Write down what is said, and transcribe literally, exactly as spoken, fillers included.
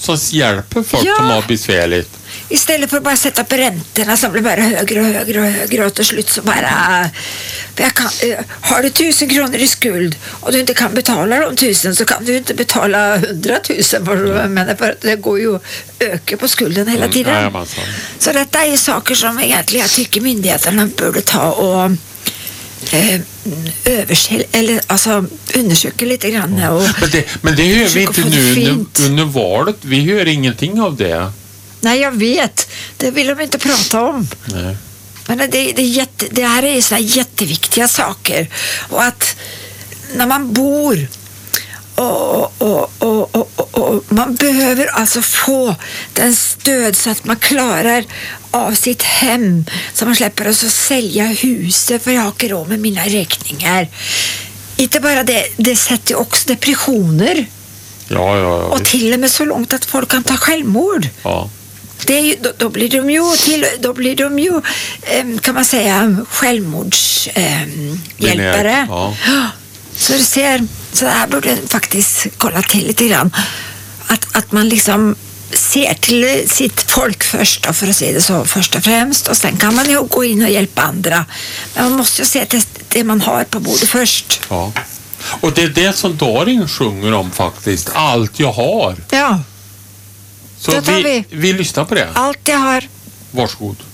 som hjälper folk Ja. som har besvärligt. Istället för att bara sätta upp räntorna som blir bara högre och högre och högre och till slut så bara... För jag kan, eh, har du tusen kronor i skuld och du inte kan betala de tusen så kan du inte betala hundratusen. Men för det går ju att öka på skulden hela tiden. Mm, nej, så detta är saker som egentligen jag tycker myndigheterna borde ta och eh, överse, eller alltså undersöka lite grann. Och men, det, men det hör vi inte nu fint. under, under valet. Vi hör ingenting av det. Nej, jag vet. Det vill de inte prata om. Nej. Men det, det, är jätte, det här är såna jätteviktiga saker. Och att när man bor och, och, och, och, och, och man behöver alltså få den stöd så att man klarar av sitt hem. Så man släpper att sälja huset för jag har inte råd med mina räkningar. Inte bara det, det sätter också depressioner. Ja, ja, ja. Och till och med så långt att folk kan ta självmord. Ja. Det är ju, då, då blir de ju till, då blir de ju eh, kan man säga självmordshjälpare. Eh, ja. Så du ser, så här borde faktiskt kolla till lite grann. Att, att man liksom ser till sitt folk först då, för att se det så först och främst, och sen kan man ju gå in och hjälpa andra. Men man måste ju se till det man har på bordet först. Ja. Och det är det som Darin sjunger om faktiskt. Allt jag har. Ja. Så vi, vi. vi lyssnar på det. Allt jag har. Varsågod.